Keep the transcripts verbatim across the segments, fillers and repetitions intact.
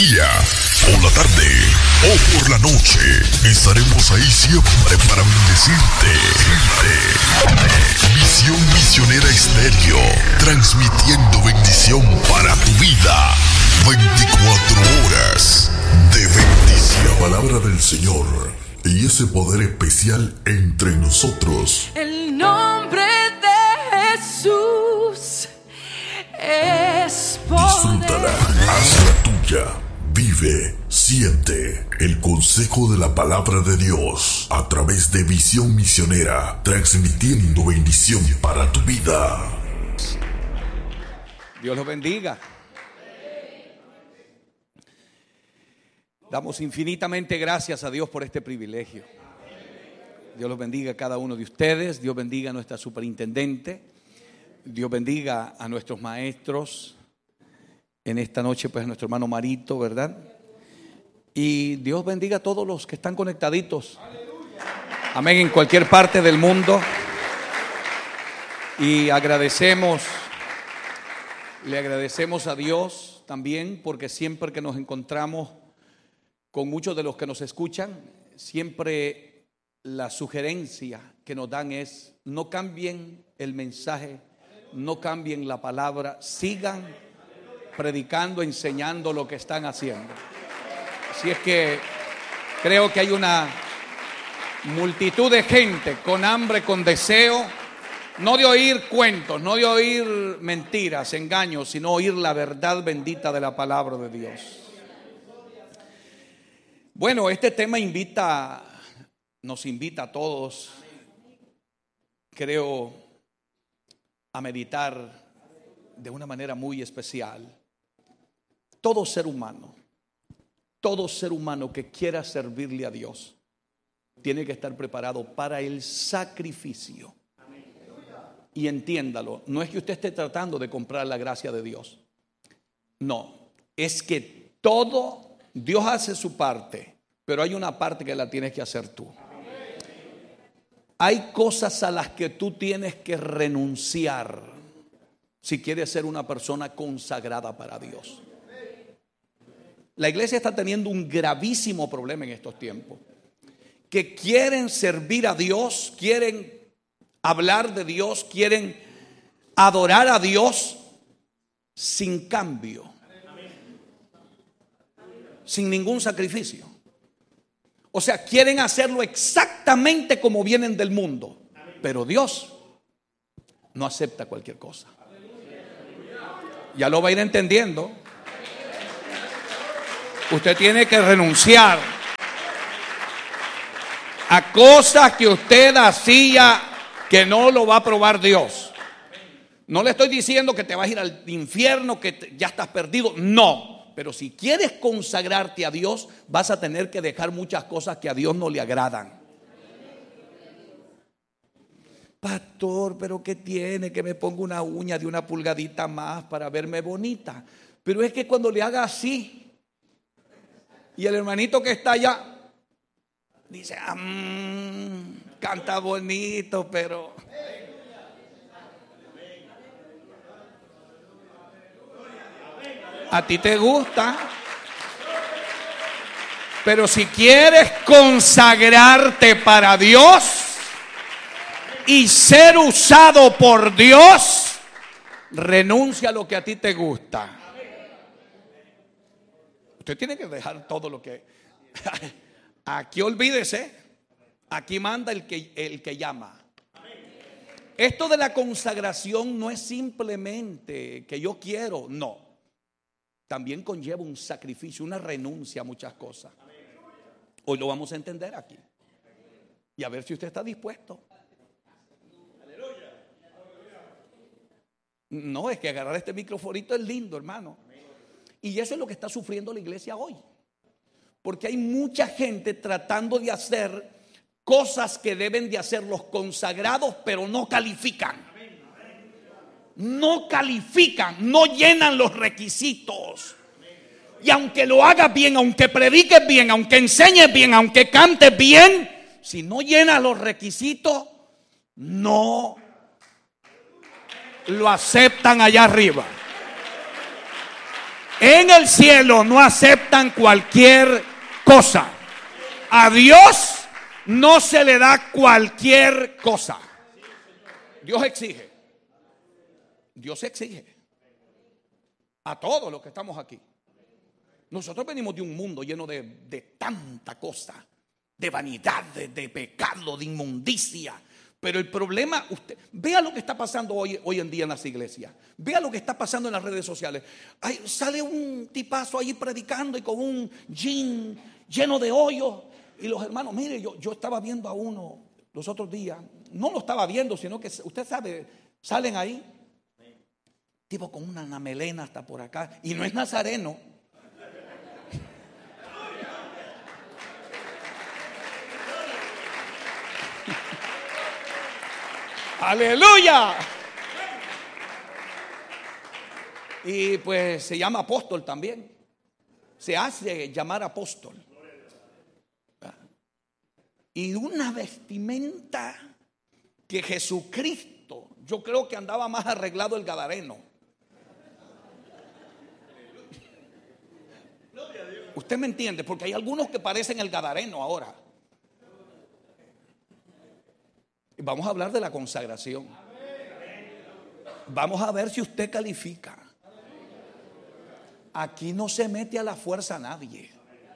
día, o la tarde, o por la noche, estaremos ahí siempre para bendecirte. Visión Misionera Estéreo, transmitiendo bendición para tu vida. veinticuatro horas de bendición. La palabra del Señor y ese poder especial entre nosotros. El nombre de Jesús es poder. Disfrútala, hazla tuya. Vive, siente el consejo de la palabra de Dios a través de Visión Misionera, transmitiendo bendición para tu vida. Dios los bendiga. Damos infinitamente gracias a Dios por este privilegio. Dios los bendiga a cada uno de ustedes. Dios bendiga a nuestra superintendente. Dios bendiga a nuestros maestros. En esta noche, pues, a nuestro hermano Marito, ¿verdad? Y Dios bendiga a todos los que están conectaditos. Amén, en cualquier parte del mundo. Y agradecemos, le agradecemos a Dios también, porque siempre que nos encontramos con muchos de los que nos escuchan, siempre la sugerencia que nos dan es: no cambien el mensaje, no cambien la palabra, sigan predicando, enseñando lo que están haciendo. Así es que creo que hay una multitud de gente con hambre, con deseo, no de oír cuentos, no de oír mentiras, engaños, sino oír la verdad bendita de la palabra de Dios. Bueno, este tema invita, nos invita a todos, creo, a meditar de una manera muy especial. Todo ser humano, todo ser humano que quiera servirle a Dios, tiene que estar preparado para el sacrificio. Y entiéndalo, no es que usted esté tratando de comprar la gracia de Dios. No, es que todo, Dios hace su parte, pero hay una parte que la tienes que hacer tú. Hay cosas a las que tú tienes que renunciar si quieres ser una persona consagrada para Dios. La iglesia está teniendo un gravísimo problema en estos tiempos, que quieren servir a Dios, quieren hablar de Dios, quieren adorar a Dios sin cambio, sin ningún sacrificio. O sea, quieren hacerlo exactamente como vienen del mundo, pero Dios no acepta cualquier cosa. Ya lo va a ir entendiendo. Usted tiene que renunciar a cosas que usted hacía que no lo va a aprobar Dios. No le estoy diciendo que te vas a ir al infierno, que te, ya estás perdido. No, pero si quieres consagrarte a Dios, vas a tener que dejar muchas cosas que a Dios no le agradan. Pastor, pero ¿qué tiene? Que me ponga una uña de una pulgadita más para verme bonita. Pero es que cuando le haga así, y el hermanito que está allá dice, mmm, canta bonito, pero a ti te gusta. Pero si quieres consagrarte para Dios y ser usado por Dios, renuncia a lo que a ti te gusta. Usted tiene que dejar todo lo que... Aquí olvídese, aquí manda el que, el que llama. Esto de la consagración no es simplemente que yo quiero, no. También conlleva un sacrificio, una renuncia a muchas cosas. Hoy lo vamos a entender aquí. Y a ver si usted está dispuesto. No, es que agarrar este microfonito es lindo, hermano. Y eso es lo que está sufriendo la iglesia hoy. Porque hay mucha gente tratando de hacer cosas que deben de hacer los consagrados, pero no califican. No califican, no llenan los requisitos. Y aunque lo hagas bien, aunque prediques bien, aunque enseñes bien, aunque cantes bien, si no llenas los requisitos, no lo aceptan allá arriba. En el cielo no aceptan cualquier cosa. A Dios no se le da cualquier cosa. Dios exige. Dios exige. A todos los que estamos aquí. Nosotros venimos de un mundo lleno de, de tanta cosa. De vanidad, de, de pecado, de inmundicia. Pero el problema, usted vea lo que está pasando hoy, hoy en día en las iglesias. Vea lo que está pasando en las redes sociales. Ay, sale un tipazo ahí predicando y con un jean lleno de hoyos. Y los hermanos, mire, yo, yo estaba viendo a uno los otros días. No lo estaba viendo, sino que usted sabe, salen ahí. Tipo con una melena hasta por acá. Y no es nazareno. ¡Aleluya! Y pues se llama apóstol también. Se hace llamar apóstol. Y una vestimenta que Jesucristo, yo creo que andaba más arreglado el gadareno. Usted me entiende, porque hay algunos que parecen el gadareno ahora. Vamos a hablar de la consagración. Vamos a ver si usted califica. Aquí no se mete a la fuerza a nadie.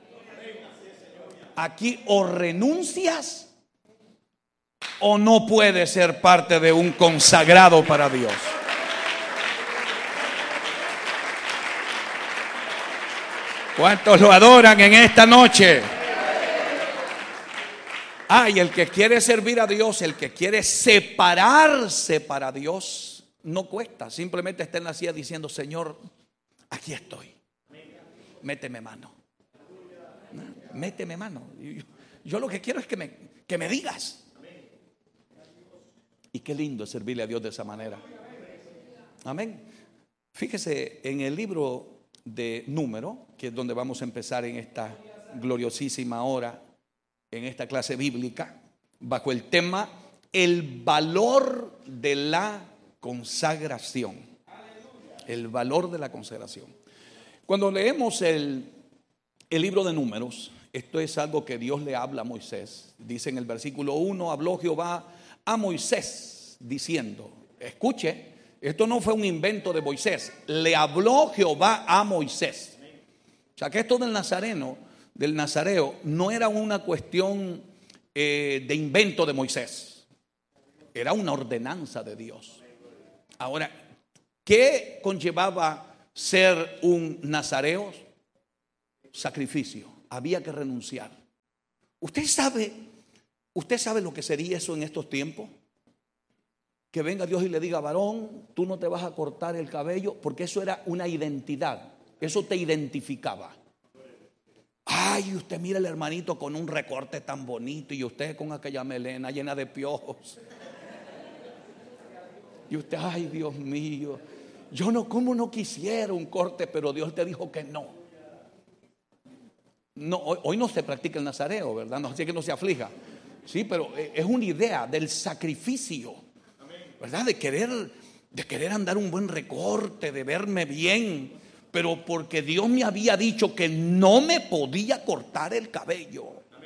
Aquí o renuncias o no puedes ser parte de un consagrado para Dios. ¿Cuántos lo adoran en esta noche? Ah, y el que quiere servir a Dios, el que quiere separarse para Dios, no cuesta. Simplemente está en la silla diciendo: Señor, aquí estoy. Méteme mano. Méteme mano. Yo, yo lo que quiero es que me, que me digas. Y qué lindo es servirle a Dios de esa manera. Amén. Fíjese en el libro de Números, que es donde vamos a empezar en esta gloriosísima hora, en esta clase bíblica, bajo el tema el valor de la consagración. El valor de la consagración. Cuando leemos el, el libro de Números, esto es algo que Dios le habla a Moisés. Dice en el versículo uno: habló Jehová a Moisés diciendo, escuche, esto no fue un invento de Moisés, le habló Jehová a Moisés. O sea que esto del nazareno, del nazareo, no era una cuestión eh, de invento de Moisés, era una ordenanza de Dios. Ahora, ¿qué conllevaba ser un nazareo? Sacrificio, había que renunciar. ¿Usted sabe, usted sabe lo que sería eso en estos tiempos? Que venga Dios y le diga: varón, tú no te vas a cortar el cabello, porque eso era una identidad, eso te identificaba. Ay, usted mira el hermanito con un recorte tan bonito y usted con aquella melena llena de piojos. Y usted, ay, Dios mío, yo no, como no quisiera un corte, pero Dios te dijo que no. No, hoy, hoy no se practica el nazareo, ¿verdad? No, así que no se aflija. Sí, pero es una idea del sacrificio, ¿verdad? De querer, de querer andar un buen recorte, de verme bien, pero porque Dios me había dicho que no me podía cortar el cabello.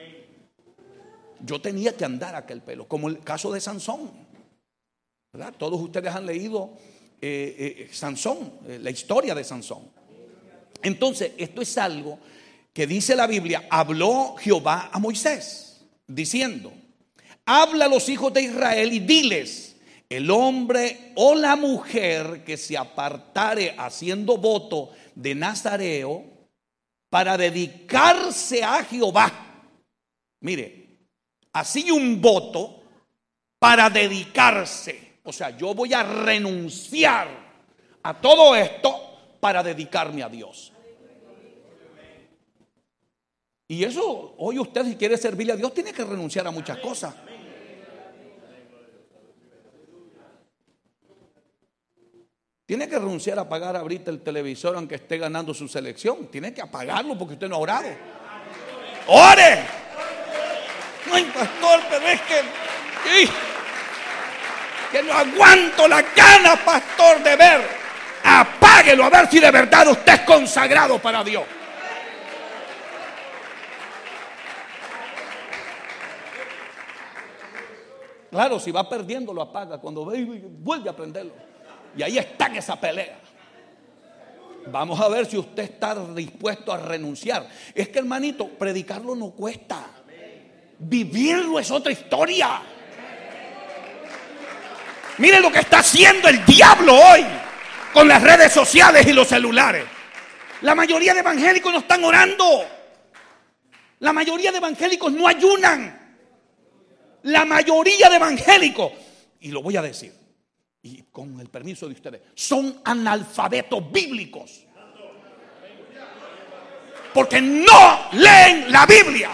Yo tenía que andar aquel pelo, como el caso de Sansón, ¿verdad? Todos ustedes han leído eh, eh, Sansón, eh, la historia de Sansón. Entonces, esto es algo que dice la Biblia: habló Jehová a Moisés, diciendo: habla a los hijos de Israel y diles: el hombre o la mujer que se apartare haciendo voto de nazareo para dedicarse a Jehová. Mire, así un voto para dedicarse. O sea, yo voy a renunciar a todo esto para dedicarme a Dios. Y eso, hoy usted, si quiere servirle a Dios, tiene que renunciar a muchas cosas. Tiene que renunciar a pagar ahorita el televisor aunque esté ganando su selección. Tiene que apagarlo porque usted no ha orado. ¡Ore! Ay, pastor, pero es que ¡y! que no aguanto la gana, pastor, de ver. Apague Apáguelo a ver si de verdad usted es consagrado para Dios. Claro, si va perdiendo lo apaga. Cuando ve, vuelve a prenderlo. Y ahí está en esa pelea. Vamos a ver si usted está dispuesto a renunciar. Es que, hermanito, predicarlo no cuesta. Vivirlo es otra historia. Mire lo que está haciendo el diablo hoy con las redes sociales y los celulares. La mayoría de evangélicos no están orando. La mayoría de evangélicos no ayunan. La mayoría de evangélicos, y lo voy a decir, y con el permiso de ustedes, son analfabetos bíblicos. Porque no leen la Biblia.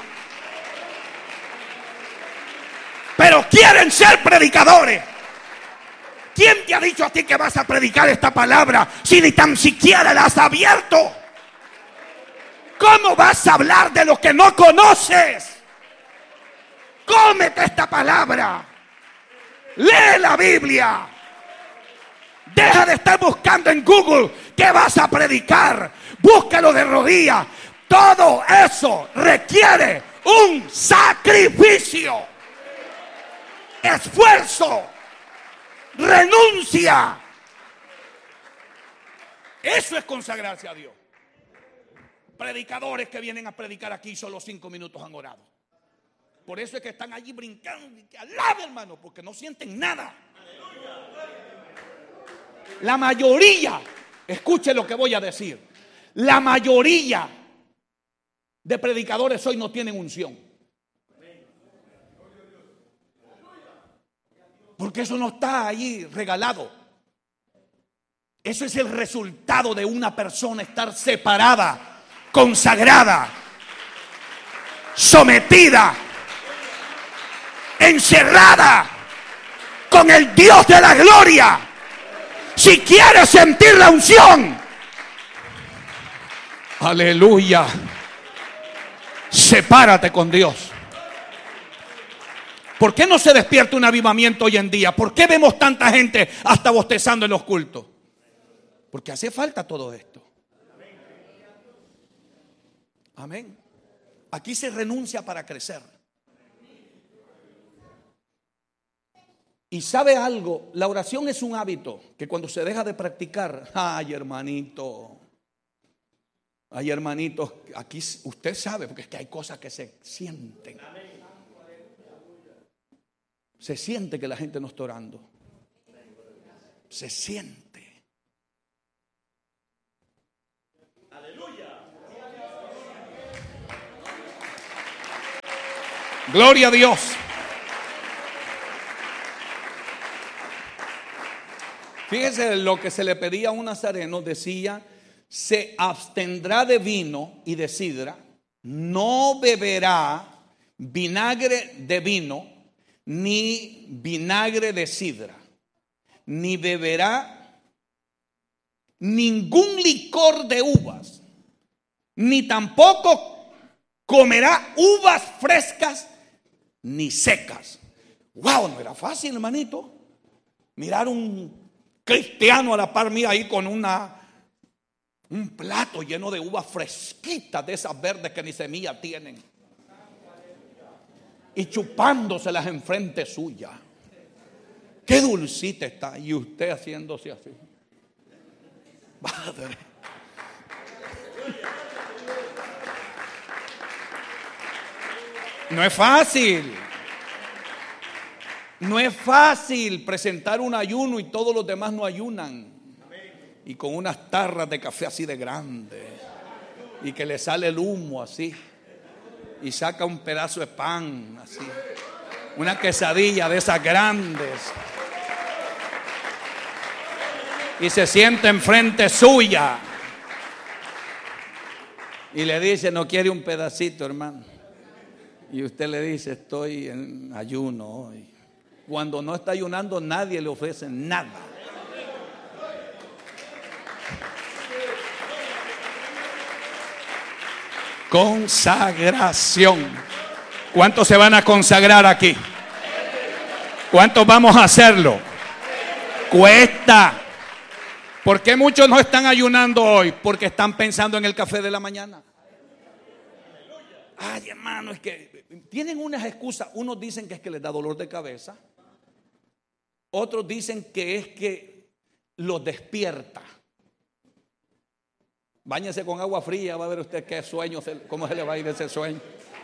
Pero quieren ser predicadores. ¿Quién te ha dicho a ti que vas a predicar esta palabra si ni tan siquiera la has abierto? ¿Cómo vas a hablar de lo que no conoces? Cómete esta palabra. Lee la Biblia. Deja de estar buscando en Google qué vas a predicar. Búscalo de rodillas. Todo eso requiere un sacrificio, esfuerzo, renuncia. Eso es consagrarse a Dios. Predicadores que vienen a predicar aquí solo cinco minutos han orado. Por eso es que están allí brincando. Alabe, hermano, porque no sienten nada. La mayoría, escuche lo que voy a decir. La mayoría de predicadores hoy no tienen unción. Porque eso no está allí regalado. Eso es el resultado de una persona estar separada, consagrada, sometida, encerrada con el Dios de la gloria. Si quieres sentir la unción, aleluya, sepárate con Dios. ¿Por qué no se despierta un avivamiento hoy en día? ¿Por qué vemos tanta gente hasta bostezando en los cultos? Porque hace falta todo esto. Amén. Aquí se renuncia para crecer. Y sabe algo, la oración es un hábito que cuando se deja de practicar, ay hermanito, ay hermanito, aquí usted sabe, porque es que hay cosas que se sienten. Se siente que la gente no está orando. Se siente. Aleluya. Gloria a Dios. Fíjese lo que se le pedía a un nazareno. Decía: se abstendrá de vino y de sidra, no beberá vinagre de vino, ni vinagre de sidra, ni beberá ningún licor de uvas, ni tampoco comerá uvas frescas ni secas. Wow, no era fácil, hermanito, mirar un cristiano a la par mía ahí con una un plato lleno de uvas fresquitas, de esas verdes que ni semilla tienen, y chupándoselas enfrente suya. Qué dulcita está. Y usted haciéndose así. Padre. No es fácil. No es fácil presentar un ayuno y todos los demás no ayunan. Y con unas tarras de café así de grandes. Y que le sale el humo así. Y saca un pedazo de pan así. Una quesadilla de esas grandes. Y se sienta enfrente suya. Y le dice: ¿no quiere un pedacito, hermano? Y usted le dice: estoy en ayuno hoy. Cuando no está ayunando, nadie le ofrece nada. Consagración. ¿Cuántos se van a consagrar aquí? ¿Cuántos vamos a hacerlo? Cuesta. ¿Por qué muchos no están ayunando hoy? Porque están pensando en el café de la mañana. Ay, hermano, es que tienen unas excusas. Unos dicen que es que les da dolor de cabeza. Otros dicen que es que los despierta. Báñese con agua fría, va a ver usted qué sueño, cómo se le va a ir ese sueño.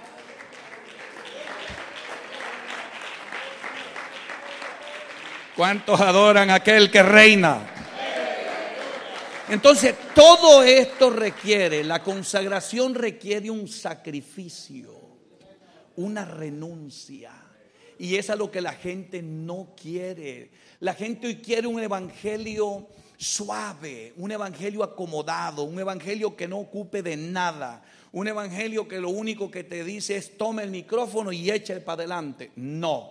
¿Cuántos adoran a aquel que reina? Entonces, todo esto requiere, la consagración requiere un sacrificio, una renuncia. Y eso es lo que la gente no quiere. La gente hoy quiere un evangelio suave, un evangelio acomodado, un evangelio que no ocupe de nada, un evangelio que lo único que te dice es toma el micrófono y échale para adelante. No.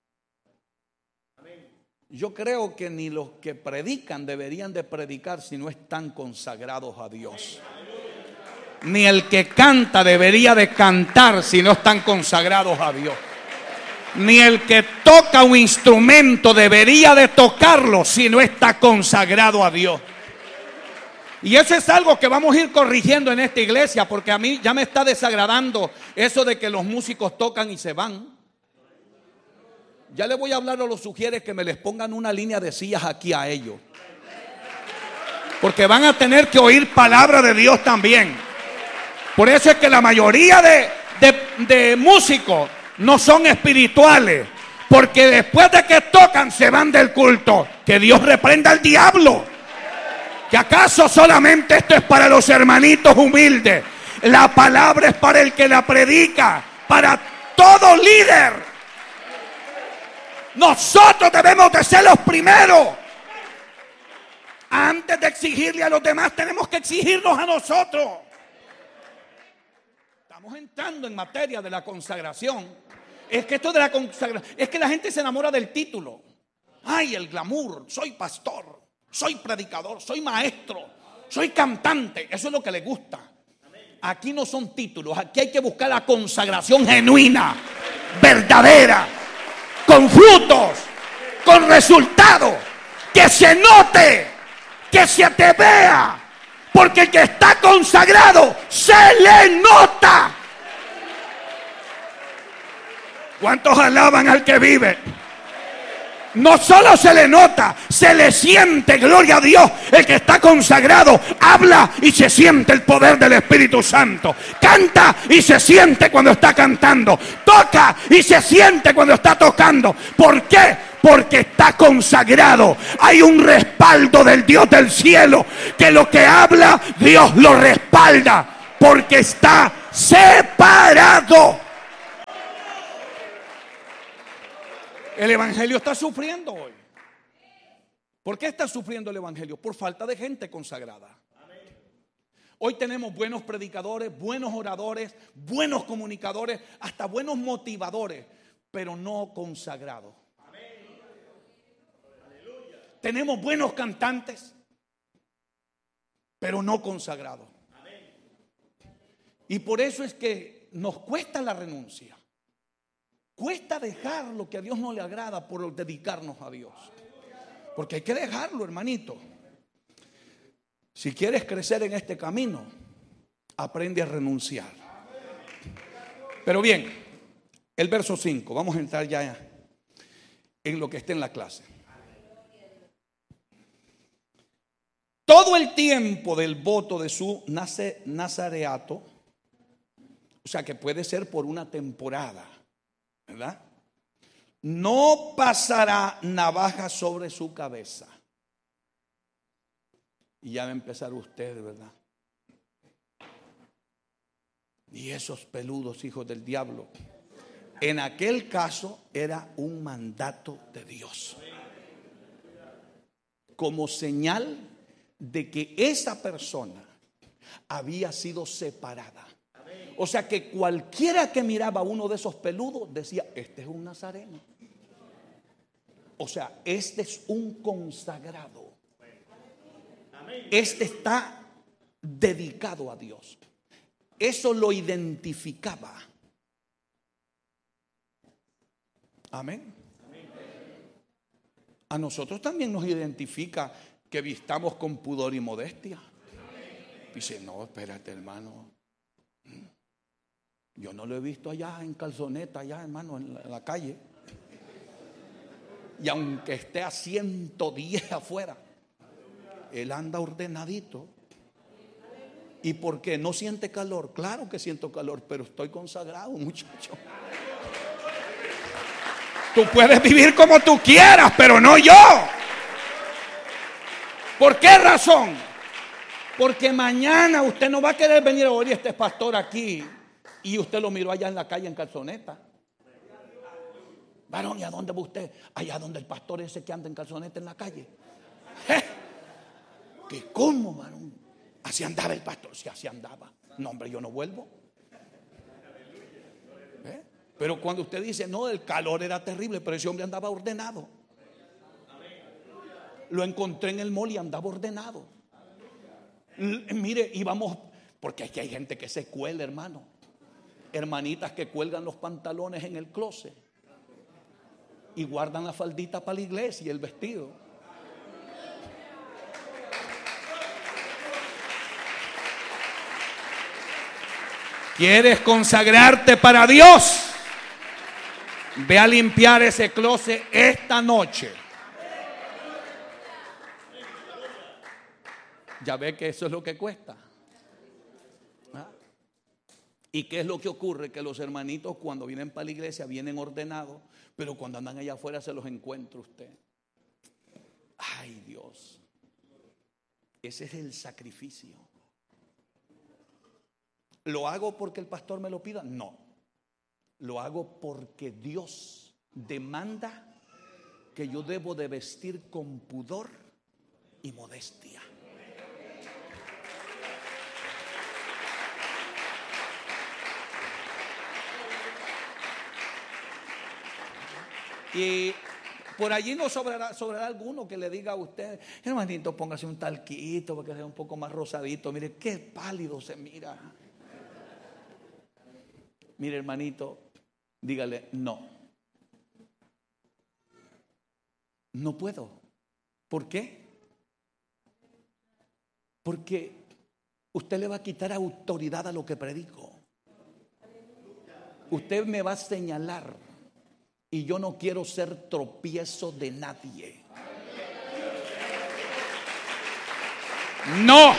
Yo creo que ni los que predican deberían de predicar si no están consagrados a Dios. Ni el que canta debería de cantar si no están consagrados a Dios. Ni el que toca un instrumento debería de tocarlo si no está consagrado a Dios. Y eso es algo que vamos a ir corrigiendo en esta iglesia, porque a mí ya me está desagradando eso de que los músicos tocan y se van. Ya le voy a hablar a los sugieres que me les pongan una línea de sillas aquí a ellos, porque van a tener que oír palabra de Dios también. Por eso es que la mayoría de, de, de músicos no son espirituales, porque después de que tocan se van del culto. Que Dios reprenda al diablo. ¿Que acaso solamente esto es para los hermanitos humildes? La palabra es para el que la predica, para todo líder. Nosotros debemos de ser los primeros. Antes de exigirle a los demás, tenemos que exigirnos a nosotros. Estamos entrando en materia de la consagración. Es que esto de la consagración, es que la gente se enamora del título. Ay, el glamour, soy pastor, soy predicador, soy maestro, soy cantante. Eso es lo que le gusta. Aquí no son títulos, aquí hay que buscar la consagración genuina, verdadera, con frutos, con resultados, que se note, que se te vea, porque el que está consagrado se le nota. ¿Cuántos alaban al que vive? No solo se le nota, se le siente, gloria a Dios. El que está consagrado habla y se siente el poder del Espíritu Santo. Canta y se siente cuando está cantando. Toca y se siente cuando está tocando. ¿Por qué? Porque está consagrado. Hay un respaldo del Dios del cielo, que lo que habla, Dios lo respalda, porque está separado. El evangelio está sufriendo hoy. ¿Por qué está sufriendo el evangelio? Por falta de gente consagrada. Hoy tenemos buenos predicadores, buenos oradores, buenos comunicadores, hasta buenos motivadores, pero no consagrados. Tenemos buenos cantantes, pero no consagrados. Y por eso es que nos cuesta la renuncia. Cuesta dejar lo que a Dios no le agrada por dedicarnos a Dios. Porque hay que dejarlo, hermanito. Si quieres crecer en este camino, aprende a renunciar. Pero bien, el verso cinco, vamos a entrar ya en lo que está en la clase. Todo el tiempo del voto de su nazareato, o sea que puede ser por una temporada, ¿verdad? No pasará navaja sobre su cabeza. Y ya va a empezar usted, ¿verdad? Y esos peludos hijos del diablo. En aquel caso era un mandato de Dios, como señal de que esa persona había sido separada. O sea que cualquiera que miraba a uno de esos peludos decía, este es un nazareno. O sea, este es un consagrado. Este está dedicado a Dios. Eso lo identificaba. Amén. A nosotros también nos identifica que vistamos con pudor y modestia. Dice, no, espérate, hermano. Yo no lo he visto allá en calzoneta, allá, hermano, en la, en la calle. Y aunque esté a ciento diez afuera, él anda ordenadito. ¿Y por qué? ¿No siente calor? Claro que siento calor, pero estoy consagrado, muchacho. Tú puedes vivir como tú quieras, pero no yo. ¿Por qué razón? Porque mañana usted no va a querer venir a oír a este pastor aquí y usted lo miró allá en la calle en calzoneta. Varón, ¿y a dónde va usted? Allá donde el pastor ese que anda en calzoneta en la calle. ¿Eh? ¿Qué cómo, varón? Así andaba el pastor, sí, así andaba. No, hombre, yo no vuelvo. ¿Eh? Pero cuando usted dice, no, el calor era terrible, pero ese hombre andaba ordenado. Lo encontré en el mall y andaba ordenado. L- mire, íbamos, porque es que hay gente que se cuela, hermano. Hermanitas que cuelgan los pantalones en el closet y guardan la faldita para la iglesia y el vestido. ¿Quieres consagrarte para Dios? Ve a limpiar ese closet esta noche. Ya ve que eso es lo que cuesta. ¿Ah? ¿Y qué es lo que ocurre? Que los hermanitos cuando vienen para la iglesia vienen ordenados, pero cuando andan allá afuera se los encuentra usted. Ay, Dios. Ese es el sacrificio. ¿Lo hago porque el pastor me lo pida? No. Lo hago porque Dios demanda que yo debo de vestir con pudor y modestia. Y por allí no sobrará, sobrará alguno que le diga a usted, hermanito, póngase un talquito para que sea un poco más rosadito. Mire, qué pálido se mira. Mire, hermanito, dígale, no. No puedo. ¿Por qué? Porque usted le va a quitar autoridad a lo que predico. Usted me va a señalar y yo no quiero ser tropiezo de nadie. No.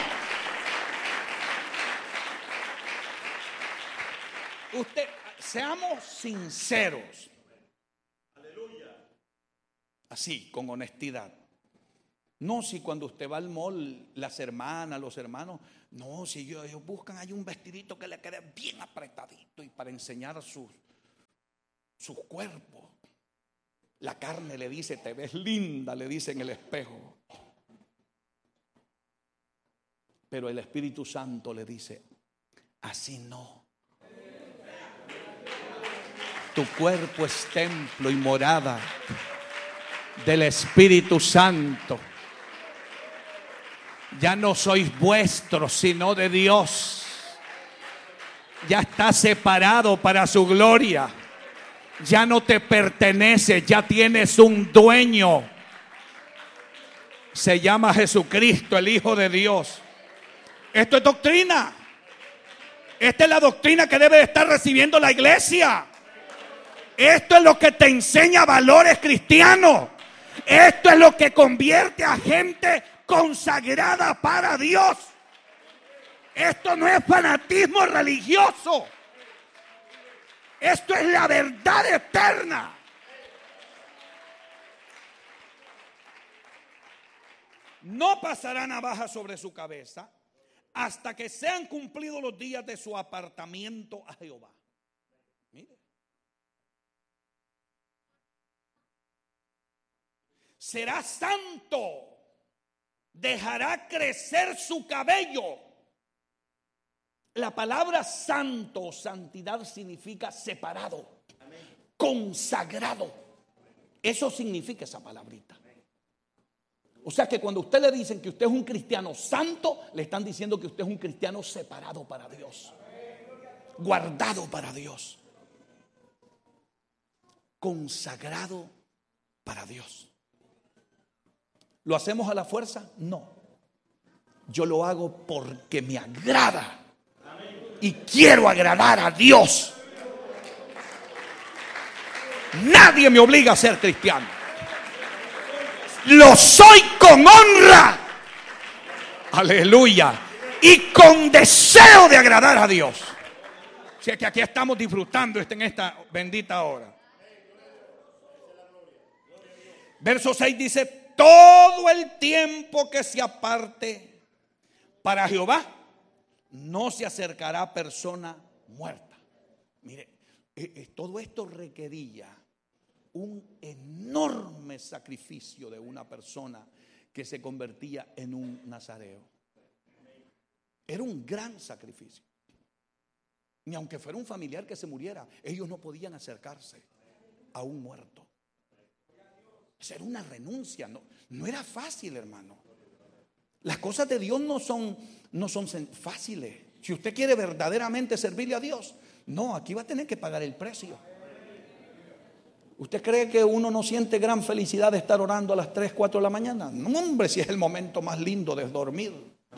Usted, seamos sinceros. Aleluya. Así, con honestidad. No, si cuando usted va al mall, las hermanas, los hermanos, no, si ellos, ellos buscan ahí un vestidito que le quede bien apretadito y para enseñar sus, sus cuerpos. La carne le dice, te ves linda, le dice en el espejo. Pero el Espíritu Santo le dice, así no. Tu cuerpo es templo y morada del Espíritu Santo. Ya no sois vuestros, sino de Dios. Ya está separado para su gloria. Ya no te pertenece, ya tienes un dueño. Se llama Jesucristo, el Hijo de Dios. Esto es doctrina. Esta es la doctrina que debe de estar recibiendo la iglesia. Esto es lo que te enseña valores cristianos. Esto es lo que convierte a gente consagrada para Dios. Esto no es fanatismo religioso. Esto es la verdad eterna. No pasará navaja sobre su cabeza hasta que sean cumplidos los días de su apartamiento a Jehová. Mire. Será santo. Dejará crecer su cabello. La palabra santo o santidad significa separado, consagrado. Eso significa esa palabrita. O sea que cuando a usted le dicen que usted es un cristiano santo, le están diciendo que usted es un cristiano separado para Dios, guardado para Dios, consagrado para Dios. ¿Lo hacemos a la fuerza? No. Yo lo hago porque me agrada y quiero agradar a Dios. Nadie me obliga a ser cristiano. Lo soy con honra. Aleluya. Y con deseo de agradar a Dios. O sea que aquí estamos disfrutando en esta bendita hora. Verso seis dice: todo el tiempo que se aparte para Jehová, no se acercará persona muerta. Mire, eh, eh, todo esto requería un enorme sacrificio de una persona que se convertía en un nazareo. Era un gran sacrificio. Ni aunque fuera un familiar que se muriera, ellos no podían acercarse a un muerto. Era una renuncia, no, no era fácil, hermano. Las cosas de Dios no son, no son fáciles. Si usted quiere verdaderamente servirle a Dios, no, aquí va a tener que pagar el precio. ¿Usted cree que uno no siente gran felicidad de estar orando a las tres, cuatro de la mañana? No, hombre, si es el momento más lindo de dormir.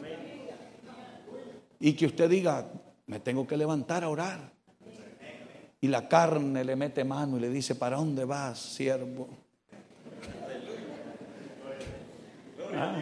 Y que usted diga: me tengo que levantar a orar. Y la carne le mete mano y le dice: ¿para dónde vas, siervo? Ah.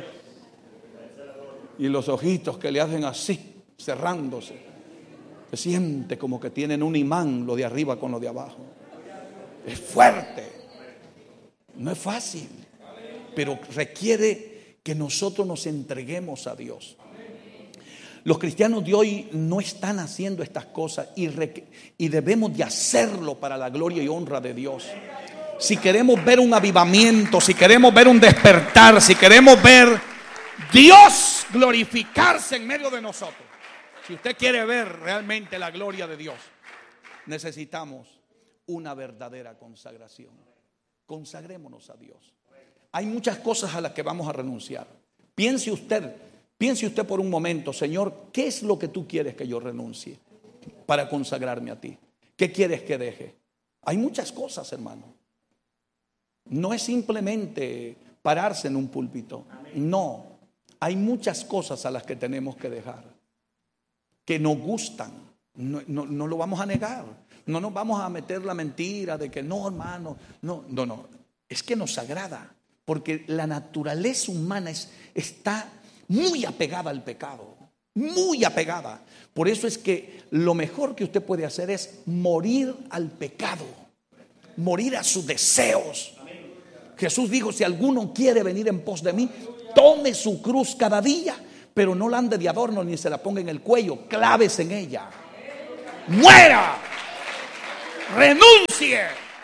Y los ojitos que le hacen así, cerrándose, se siente como que tienen un imán lo de arriba con lo de abajo. Es fuerte, no es fácil, pero requiere que nosotros nos entreguemos a Dios. Los cristianos de hoy no están haciendo estas cosas y, re, y debemos de hacerlo para la gloria y honra de Dios. Si queremos ver un avivamiento, si queremos ver un despertar, si queremos ver Dios glorificarse en medio de nosotros, si usted quiere ver realmente la gloria de Dios, necesitamos una verdadera consagración. Consagrémonos a Dios. Hay muchas cosas a las que vamos a renunciar. Piense usted, piense usted por un momento: Señor, ¿qué es lo que tú quieres que yo renuncie para consagrarme a ti? ¿Qué quieres que deje? Hay muchas cosas, hermano. No es simplemente pararse en un púlpito. No, hay muchas cosas a las que tenemos que dejar, que nos gustan. No, no, no lo vamos a negar. No nos vamos a meter la mentira de que no, hermano. No, no, no. Es que nos agrada, porque la naturaleza humana es, está muy apegada al pecado. Muy apegada. Por eso es que lo mejor que usted puede hacer es morir al pecado, morir a sus deseos. Jesús dijo: si alguno quiere venir en pos de mí, tome su cruz cada día, pero no la ande de adorno ni se la ponga en el cuello. Clávese en ella. Muera, renuncie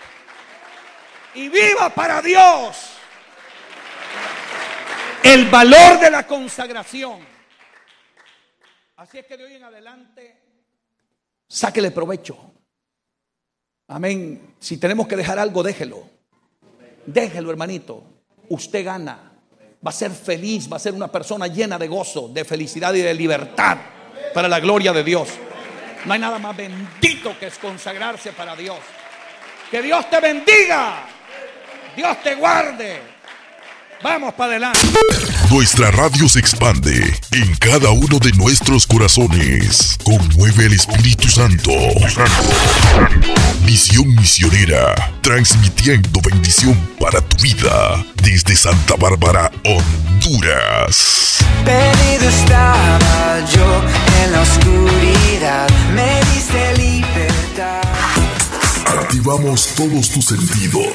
y viva para Dios. El valor de la consagración. Así es que de hoy en adelante, sáquele provecho. Amén. Si tenemos que dejar algo, déjelo. Déjelo, hermanito. Usted gana. Va a ser feliz, va a ser una persona llena de gozo, de felicidad y de libertad para la gloria de Dios. No hay nada más bendito que es consagrarse para Dios. Que Dios te bendiga. Dios te guarde. Vamos para adelante. Nuestra radio se expande en cada uno de nuestros corazones. Conmueve el Espíritu Santo. Misión misionera, transmitiendo bendición para tu vida desde Santa Bárbara, Honduras. Perdido estaba yo en la oscuridad, me diste libertad. Activamos todos tus sentidos.